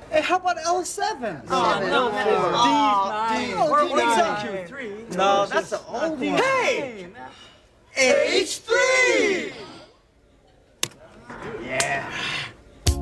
Hey, how about L7? No, D9. Or what's D9. Q3? No, that's the old one. Hey! H3!